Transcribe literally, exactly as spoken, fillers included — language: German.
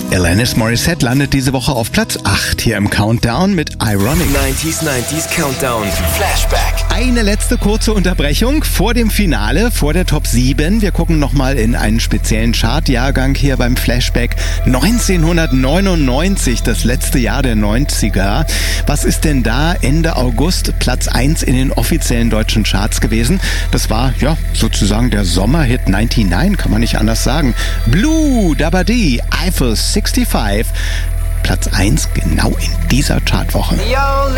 Alanis Morissette landet diese Woche auf Platz acht hier im Countdown mit Ironic. neunziger, neunziger Countdown, Flashback. Eine letzte kurze Unterbrechung vor dem Finale, vor der Top sieben. Wir gucken nochmal in einen speziellen Chartjahrgang hier beim Flashback. neunzehnhundertneunundneunzig, das letzte Jahr der neunziger. Was ist denn da Ende August Platz eins in den offiziellen deutschen Charts gewesen? Das war, ja, sozusagen der Sommerhit neunundneunzig, kann man nicht anders sagen. Blue Dabadi, Eiffel sechsundsiebzig. Platz eins genau in dieser Chartwoche. Yo,